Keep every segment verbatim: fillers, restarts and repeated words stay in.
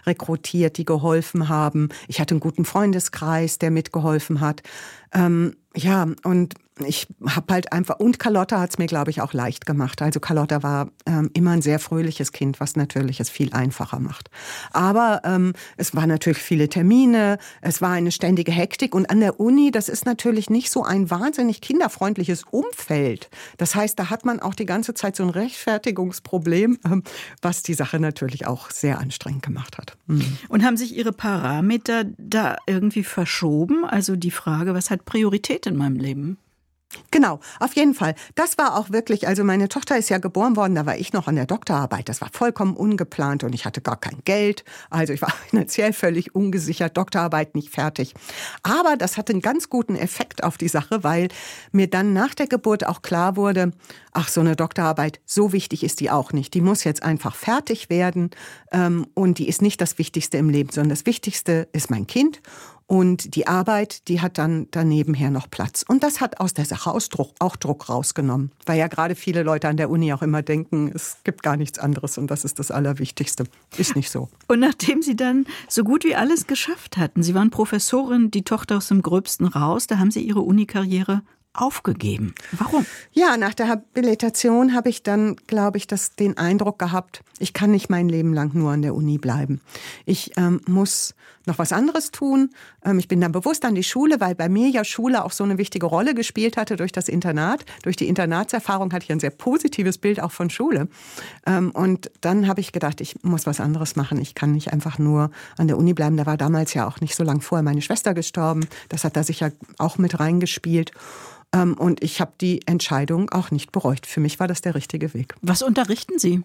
rekrutiert, die geholfen haben. Ich hatte einen guten Freundeskreis, der mitgeholfen hat. Ähm, ja, und ich habe halt einfach, und Carlotta hat es mir, glaube ich, auch leicht gemacht. Also Carlotta war ähm, immer ein sehr fröhliches Kind, was natürlich es viel einfacher macht. Aber ähm, es waren natürlich viele Termine, es war eine ständige Hektik. Und an der Uni, das ist natürlich nicht so ein wahnsinnig kinderfreundliches Umfeld. Das heißt, da hat man auch die ganze Zeit so ein Rechtfertigungsproblem, ähm, was die Sache natürlich auch sehr anstrengend gemacht hat. Mhm. Und haben sich Ihre Parameter da irgendwie verschoben? Also die Frage, was hat Priorität in meinem Leben? Genau, auf jeden Fall. Das war auch wirklich, also meine Tochter ist ja geboren worden, da war ich noch an der Doktorarbeit. Das war vollkommen ungeplant und ich hatte gar kein Geld. Also ich war finanziell völlig ungesichert, Doktorarbeit nicht fertig. Aber das hatte einen ganz guten Effekt auf die Sache, weil mir dann nach der Geburt auch klar wurde, ach, so eine Doktorarbeit, so wichtig ist die auch nicht. Die muss jetzt einfach fertig werden ähm, und die ist nicht das Wichtigste im Leben, sondern das Wichtigste ist mein Kind. Und die Arbeit, die hat dann danebenher noch Platz. Und das hat aus der Sache aus Druck, auch Druck rausgenommen. Weil ja gerade viele Leute an der Uni auch immer denken, es gibt gar nichts anderes und das ist das Allerwichtigste. Ist nicht so. Und nachdem Sie dann so gut wie alles geschafft hatten, Sie waren Professorin, die Tochter aus dem Gröbsten raus, da haben Sie Ihre Unikarriere aufgegeben. Warum? Ja, nach der Habilitation habe ich dann, glaube ich, das, den Eindruck gehabt, ich kann nicht mein Leben lang nur an der Uni bleiben. Ich ähm, muss noch was anderes tun. Ähm, ich bin dann bewusst an die Schule, weil bei mir ja Schule auch so eine wichtige Rolle gespielt hatte durch das Internat. Durch die Internatserfahrung hatte ich ein sehr positives Bild auch von Schule. Ähm, und dann habe ich gedacht, ich muss was anderes machen. Ich kann nicht einfach nur an der Uni bleiben. Da war damals ja auch nicht so lange vorher meine Schwester gestorben. Das hat da sicher auch mit reingespielt. Und ich habe die Entscheidung auch nicht bereut. Für mich war das der richtige Weg. Was unterrichten Sie?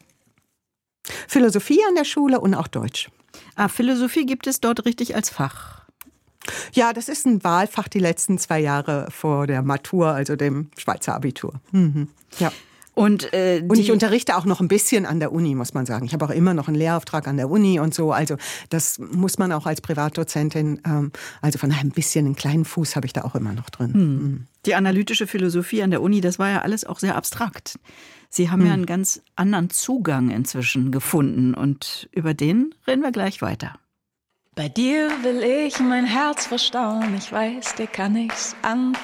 Philosophie an der Schule und auch Deutsch. Ah, Philosophie gibt es dort richtig als Fach? Ja, das ist ein Wahlfach die letzten zwei Jahre vor der Matur, also dem Schweizer Abitur. Mhm. Ja. Und, äh, und ich unterrichte auch noch ein bisschen an der Uni, muss man sagen. Ich habe auch immer noch einen Lehrauftrag an der Uni und so. Also das muss man auch als Privatdozentin, ähm, also von daher ein bisschen einen kleinen Fuß habe ich da auch immer noch drin. Hm. Die analytische Philosophie an der Uni, das war ja alles auch sehr abstrakt. Sie haben hm. ja einen ganz anderen Zugang inzwischen gefunden und über den reden wir gleich weiter. Bei dir will ich mein Herz verstauen, ich weiß, dir kann ich's an